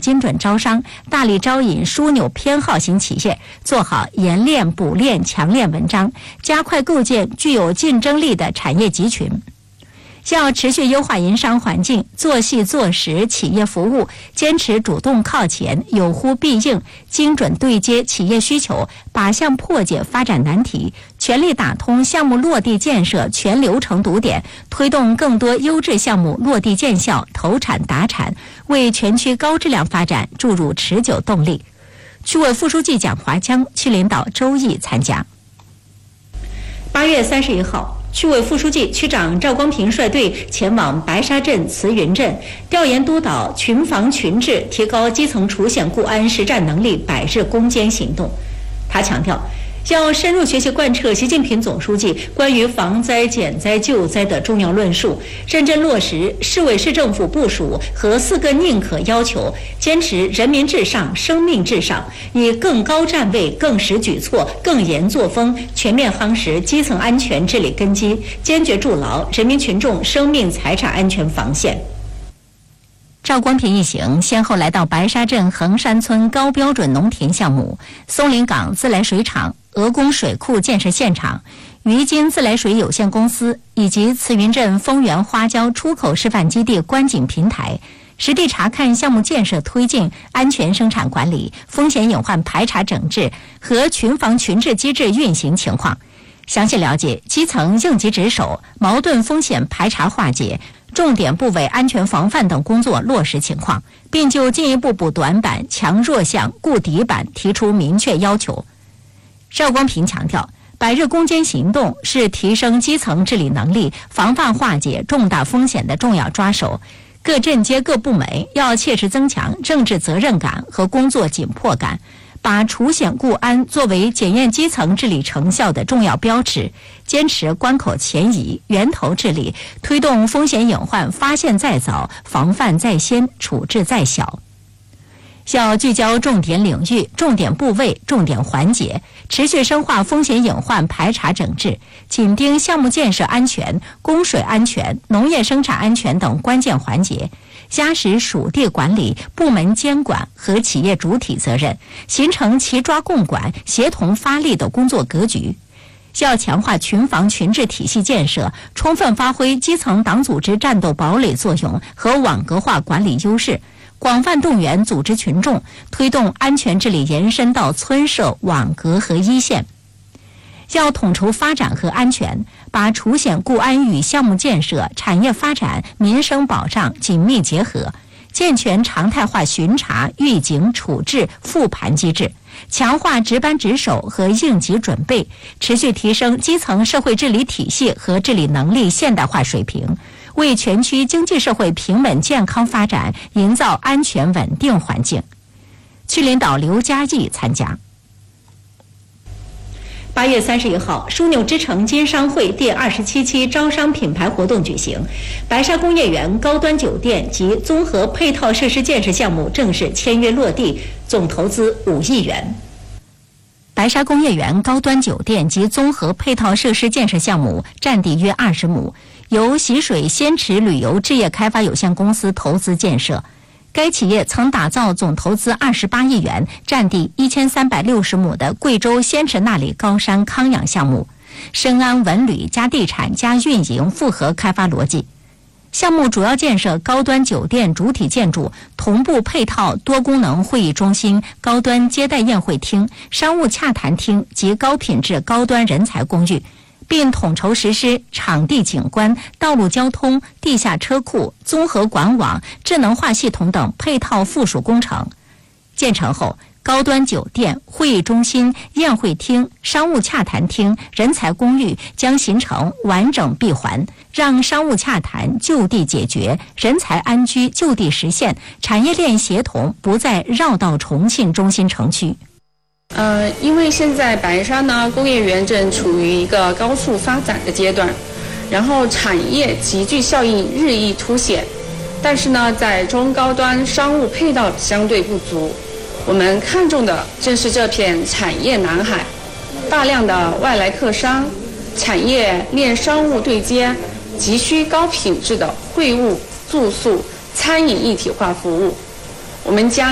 精准招商，大力招引枢纽偏好型企业，做好研炼、补炼、强炼文章，加快构建具有竞争力的产业集群。要持续优化营商环境，做细做实企业服务，坚持主动靠前、有呼必应，精准对接企业需求，靶向破解发展难题，全力打通项目落地建设全流程堵点，推动更多优质项目落地见效、投产达产，为全区高质量发展注入持久动力。区委副书记蒋华江、区领导周毅参加。8月31号。区委副书记、区长赵光平率队前往白沙镇、慈云镇，调研督导群防群治、提高基层除险固安实战能力100日攻坚行动。他强调，要深入学习贯彻习近平总书记关于防灾减灾救灾的重要论述，认真落实市委市政府部署和4个宁可要求，坚持人民至上、生命至上，以更高站位、更实举措、更严作风，全面夯实基层安全治理根基，坚决筑牢人民群众生命财产安全防线。赵光平一行先后来到白沙镇横山村高标准农田项目、松林港自来水厂、鹅公水库建设现场、余金自来水有限公司以及慈云镇丰源花椒出口示范基地观景平台，实地查看项目建设推进、安全生产管理、风险隐患排查整治和群防群治机制运行情况，详细了解基层应急值守、矛盾风险排查化解、重点部位安全防范等工作落实情况，并就进一步补短板、强弱项、固底板提出明确要求。赵光平强调，100日攻坚行动是提升基层治理能力、防范化解重大风险的重要抓手。各镇街各部门要切实增强政治责任感和工作紧迫感，把除险固安作为检验基层治理成效的重要标尺，坚持关口前移、源头治理，推动风险隐患发现在早、防范在先、处置在小。要聚焦重点领域、重点部位、重点环节，持续深化风险隐患排查整治，紧盯项目建设安全、供水安全、农业生产安全等关键环节，加实属地管理、部门监管和企业主体责任，形成齐抓共管、协同发力的工作格局。要强化群防群治体系建设，充分发挥基层党组织战斗堡垒作用和网格化管理优势，广泛动员组织群众，推动安全治理延伸到村社、网格和一线。要统筹发展和安全，把除险固安与项目建设、产业发展、民生保障紧密结合，健全常态化巡查、预警、处置、复盘机制，强化值班值守和应急准备，持续提升基层社会治理体系和治理能力现代化水平，为全区经济社会平稳健康发展营造安全稳定环境。区领导刘家义参加。8月31号，枢纽之城金商会第27期招商品牌活动举行，白沙工业园高端酒店及综合配套设施建设项目正式签约落地，总投资5亿元。白沙工业园高端酒店及综合配套设施建设项目占地约20亩，由习水仙池旅游置业开发有限公司投资建设。该企业曾打造总投资28亿元、占地1360亩的贵州仙池那里高山康养项目，深谙文旅加地产加运营复合开发逻辑。项目主要建设高端酒店主体建筑，同步配套多功能会议中心、高端接待宴会厅、商务洽谈厅及高品质高端人才公寓，并统筹实施场地景观、道路交通、地下车库、综合管网、智能化系统等配套附属工程。建成后，高端酒店、会议中心、宴会厅、商务洽谈厅、人才公寓将形成完整闭环，让商务洽谈就地解决，人才安居就地实现，产业链协同不再绕道重庆中心城区。 因为现在白沙呢工业园正处于一个高速发展的阶段，然后产业集聚效应日益凸显，但是呢在中高端商务配套相对不足。我们看重的正是这片产业南海，大量的外来客商，产业链商务对接，急需高品质的会务、住宿、餐饮一体化服务。我们将